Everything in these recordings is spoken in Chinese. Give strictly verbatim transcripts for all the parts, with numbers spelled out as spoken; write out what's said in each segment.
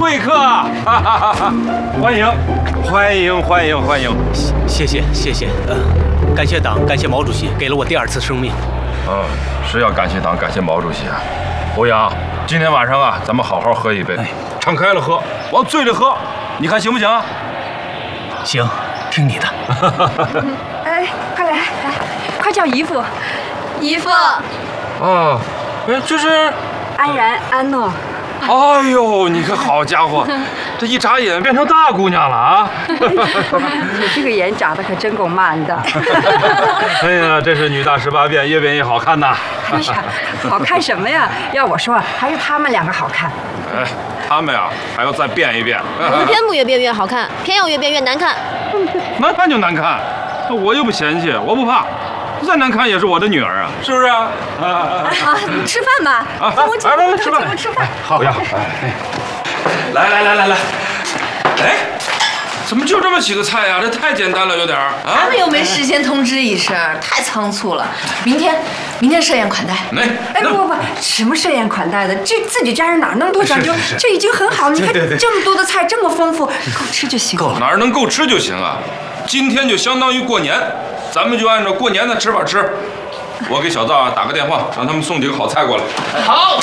贵客，哈哈哈哈欢迎，欢迎，欢迎，欢迎！ 谢谢，谢谢，呃，感谢党，感谢毛主席给了我第二次生命。 嗯，是要感谢党，感谢毛主席啊！欧阳，今天晚上啊，咱们好好喝一杯，敞开了喝，往醉里喝，你看行不行啊？ 行，听你的。 哎，快来来，快叫姨父， 姨父。 啊，哎，这是安然安诺。 哎呦，你看好家伙，这一眨眼变成大姑娘了啊！ 你这个眼眨的可真够慢的。 哎呀，这是女大十八变，越变越好看呐！ 哎呀，好看什么呀？要我说，还是他们两个好看。 哎，他们呀还要再变一变。 我们偏不越变越好看，偏要越变越难看。 难看就难看，我又不嫌弃，我不怕。再难看也是我的女儿啊，是不是啊？啊啊！吃饭吧， 啊！ 我请来来来，吃饭， 我吃饭。 好呀，哎，来来来来来，哎，怎么就这么几个菜呀？这太简单了，有点儿啊。 他们又没事先通知一声，太仓促了。明天，明天设宴款待。 哎， 哎不不不，什么设宴款待的？这自己家人哪那么多讲究？这已经很好了。你看这么多的菜，这么丰富，够吃就行。 够了，哪儿能够吃就行啊？今天就相当于过年。咱们就按照过年的吃法吃，我给小灶啊打个电话，让他们送几个好菜过来。 好。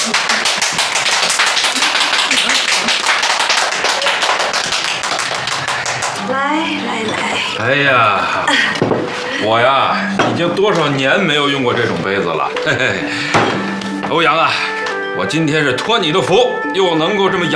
来来来。 哎呀，我呀已经多少年没有用过这种杯子了。嘿嘿，欧阳啊，我今天是托你的福，又能够这么养。